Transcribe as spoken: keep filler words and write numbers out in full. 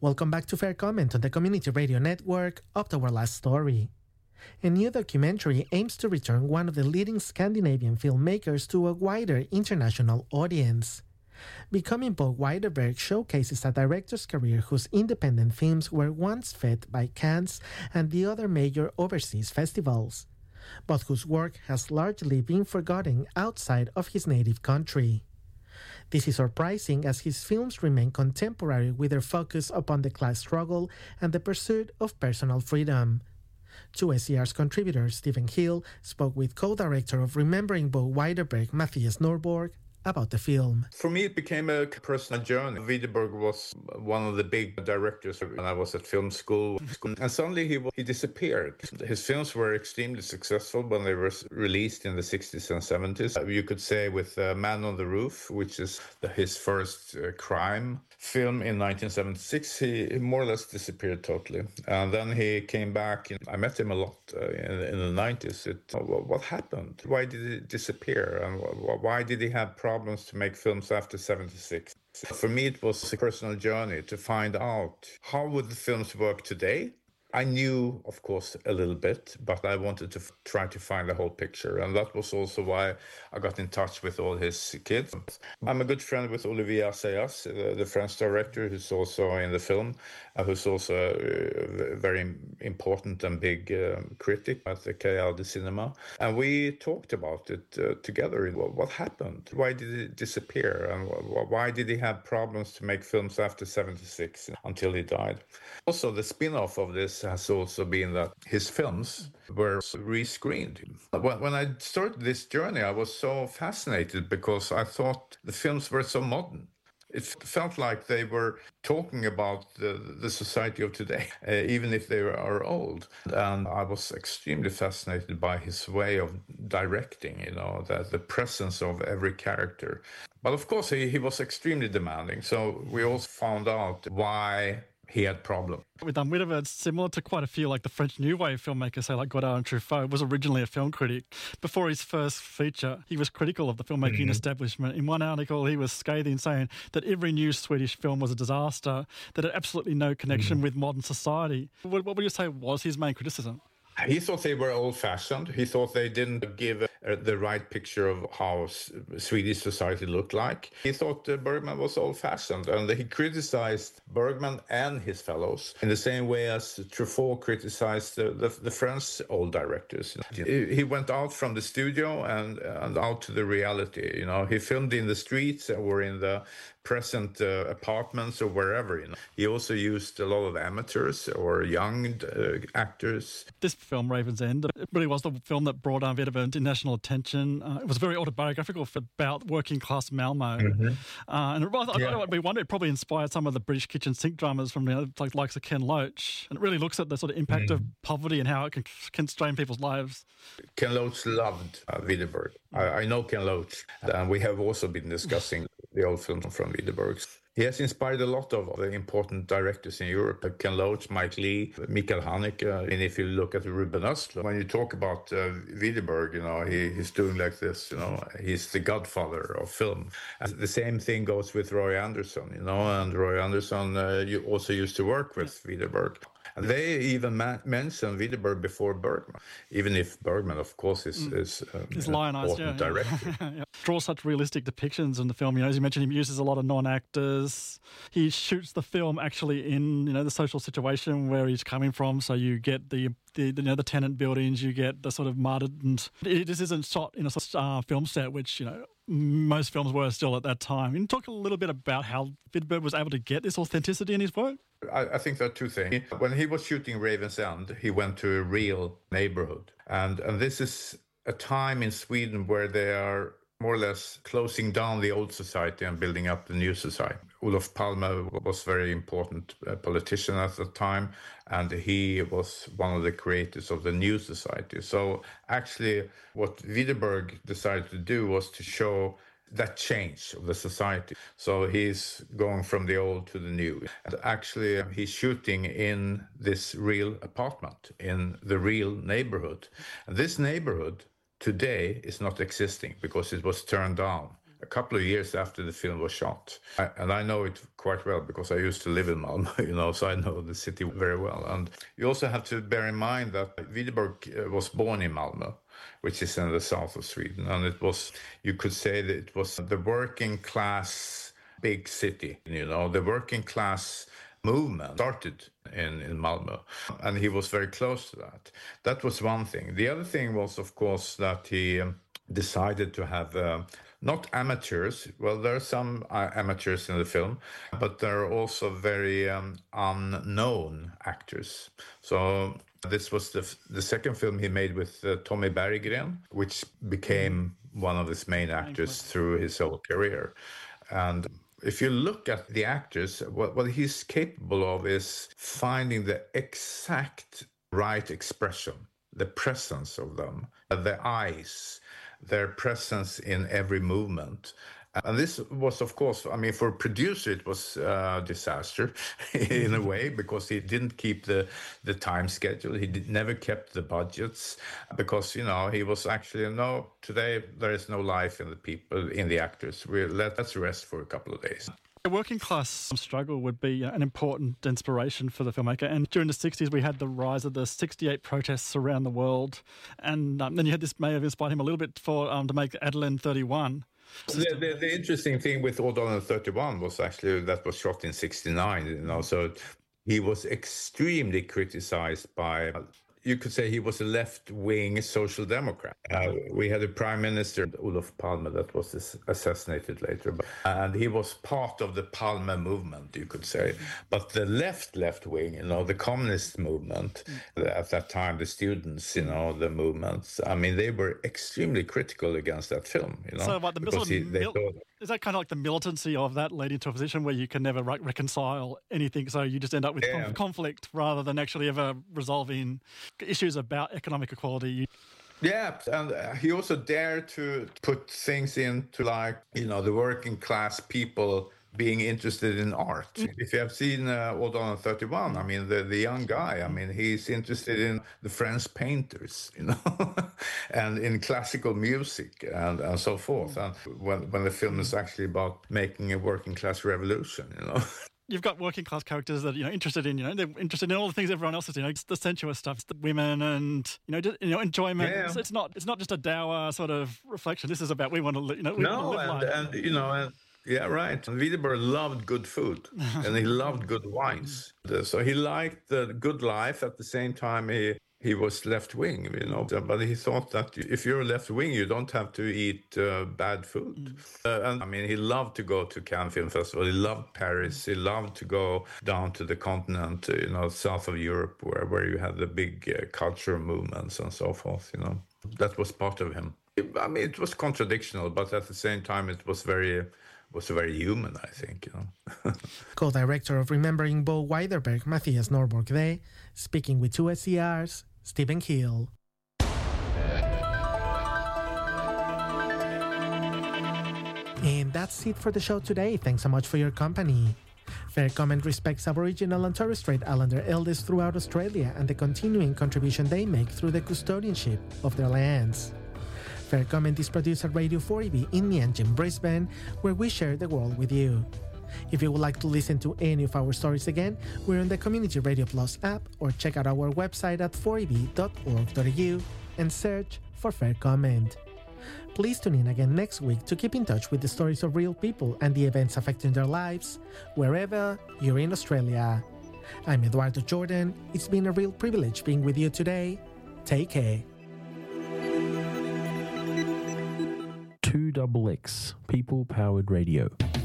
Welcome back to Fair Comment on the Community Radio Network, Up to Our Last Story. A new documentary aims to return one of the leading Scandinavian filmmakers to a wider international audience. Becoming Bo Widerberg showcases a director's career whose independent films were once fed by Cannes and the other major overseas festivals, but whose work has largely been forgotten outside of his native country. This is surprising as his films remain contemporary with their focus upon the class struggle and the pursuit of personal freedom. Two S E R's contributors, Stephen Hill, spoke with co-director of Remembering Bo Widerberg, Matthias Norborg, about the film. For me, it became a personal journey. Widerberg was one of the big directors when I was at film school. And suddenly he he disappeared. His films were extremely successful when they were released in the sixties and seventies. You could say with uh, Man on the Roof, which is the, his first uh, crime film in nineteen seventy-six, he, he more or less disappeared totally. And then he came back. And I met him a lot uh, in, in the nineties. It, what happened? Why did he disappear? And why did he have problems? problems to make films after seventy-six. For me, it was a personal journey to find out how would the films work today. I knew, of course, a little bit, but I wanted to f- try to find the whole picture. And that was also why I got in touch with all his kids. I'm a good friend with Olivier Assayas, the, the French director, who's also in the film, uh, who's also a very important and big uh, critic at the K L de Cinema. And we talked about it uh, together. What, what happened? Why did he disappear? And wh- why did he have problems to make films after seventy-six until he died? Also, the spin-off of this has also been that his films were rescreened. When I started this journey, I was so fascinated because I thought the films were so modern. It felt like they were talking about the, the society of today, uh, even if they are old. And I was extremely fascinated by his way of directing, you know, the, the presence of every character. But of course, he, he was extremely demanding. So we also found out why he had problems. With um, Widerberg, it's similar to quite a few, like the French New Wave filmmakers, say like Godard and Truffaut, was originally a film critic. Before his first feature, he was critical of the filmmaking mm-hmm. establishment. In one article, he was scathing, saying that every new Swedish film was a disaster, that had absolutely no connection mm-hmm. with modern society. What, what would you say was his main criticism? He thought they were old-fashioned. He thought they didn't give uh, the right picture of how S- Swedish society looked like. He thought uh, Bergman was old-fashioned, and he criticized Bergman and his fellows in the same way as Truffaut criticized the, the, the French old directors. He, he went out from the studio and, and out to the reality. You know, he filmed in the streets or in the present uh, apartments or wherever. You know, he also used a lot of amateurs or young uh, actors. This film, Raven's End, it really was the film that brought um, Widerberg into national attention. Uh, it was very autobiographical about working-class Malmo. Mm-hmm. Uh, and I, yeah. I, I wonder, it probably inspired some of the British kitchen sink dramas from, you know, like likes of Ken Loach. And it really looks at the sort of impact mm. of poverty and how it can constrain people's lives. Ken Loach loved uh, Widerberg. I, I know Ken Loach, and we have also been discussing the old film from Widerberg. He has inspired a lot of the important directors in Europe, Ken Loach, Mike Leigh, Michael Haneke. And if you look at Ruben Östlund, when you talk about uh, Widerberg, you know, he, he's doing like this, you know, he's the godfather of film. And the same thing goes with Roy Andersson, you know, and Roy Andersson uh, you also used to work with Widerberg. And they even ma- mentioned Widerberg before Bergman, even if Bergman, of course, is, mm. is um, He's an lionized, important yeah, director. yeah. Draw such realistic depictions in the film. You know, as you mentioned, he uses a lot of non-actors. He shoots the film actually in, you know, the social situation where he's coming from. So you get the The, you know, the tenant buildings, you get the sort of muddied, and it, this isn't shot in a sort of, uh, film set, which, you know, most films were still at that time. Can you talk a little bit about how Widerberg was able to get this authenticity in his work? I, I think there are two things. When he was shooting Raven's End, he went to a real neighborhood. And, and this is a time in Sweden where they are more or less closing down the old society and building up the new society. Olof Palme was a very important uh, politician at the time, and he was one of the creators of the new society. So actually what Widerberg decided to do was to show that change of the society. So he's going from the old to the new. And actually, he's shooting in this real apartment, in the real neighborhood. And this neighborhood today is not existing because it was turned down a couple of years after the film was shot. I, and I know it quite well because I used to live in Malmö, you know, so I know the city very well. And you also have to bear in mind that Widerberg was born in Malmö, which is in the south of Sweden. And it was, you could say that it was the working class big city, you know, the working class movement started in, in Malmö, and he was very close to that. That was one thing. The other thing was, of course, that he um, decided to have uh, not amateurs. Well, there are some uh, amateurs in the film, but there are also very um, unknown actors. So this was the, the second film he made with uh, Tommy Berggren, which became one of his main actors through his whole career. And if you look at the actors, what, what he's capable of is finding the exact right expression, the presence of them, the eyes, their presence in every movement. And this was, of course, I mean, for a producer, it was a disaster in a way, because he didn't keep the, the time schedule. He did, never kept the budgets, because, you know, he was actually, no, today there is no life in the people, in the actors. We let, let's rest for a couple of days. The working class struggle would be an important inspiration for the filmmaker. And during the sixties, we had the rise of the sixty-eight protests around the world. And um, then you had this may have inspired him a little bit for um, to make Ådalen thirty-one. The, the, the interesting thing with Ådalen thirty-one was actually that was shot in sixty-nine, you know, so he was extremely criticized by, you could say he was a left-wing social democrat. Uh, we had a prime minister, Olof Palme, that was assassinated later, but, and he was part of the Palme movement, you could say. But the left, left-wing, you know, the communist movement, at that time, the students, you know, the movements, I mean, they were extremely critical against that film, you know. So like the sort of he, they mil- thought, is that kind of like the militancy of that leading to a position where you can never re- reconcile anything, so you just end up with Yeah. conf- conflict rather than actually ever resolving issues about economic equality? Yeah, and he also dared to put things into, like, you know, the working class people being interested in art. Mm. If you have seen uh, Ådalen thirty-one, I mean, the, the young guy, I mean, he's interested in the French painters, you know, and in classical music and, and so forth. And when, when the film is actually about making a working class revolution, you know. You've got working class characters that, you know, interested in, you know, they're interested in all the things everyone else is, you know, it's the sensuous stuff, it's the women and, you know, just, you know, enjoyment. Yeah. It's, it's not it's not just a dour sort of reflection. This is about we want to, li- you know, we No, want to live and, life. and, you know, and, yeah, right. And Widerberg loved good food, and he loved good wines. So he liked the good life. At the same time, he he was left-wing, you know. But he thought that if you're left-wing, you don't have to eat uh, bad food. Mm. Uh, and I mean, he loved to go to Cannes Film Festival. He loved Paris. He loved to go down to the continent, you know, south of Europe, where, where you had the big uh, cultural movements and so forth, you know. That was part of him. I mean, it was contradictional, but at the same time, it was very... was very human, I think, you know. Co-director of Remembering Bo Widerberg, Mathias Norborg there, speaking with two S C Rs, Stephen Keel. And that's it for the show today. Thanks so much for your company. Fair Comment respects Aboriginal and Torres Strait Islander elders throughout Australia and the continuing contribution they make through the custodianship of their lands. Fair Comment is produced at Radio four E B in Meanjin, Brisbane, where we share the world with you. If you would like to listen to any of our stories again, we're on the Community Radio Plus app, or check out our website at four e b dot org dot a u and search for Fair Comment. Please tune in again next week to keep in touch with the stories of real people and the events affecting their lives, wherever you're in Australia. I'm Eduardo Jordan. It's been a real privilege being with you today. Take care. two X X, People Powered Radio.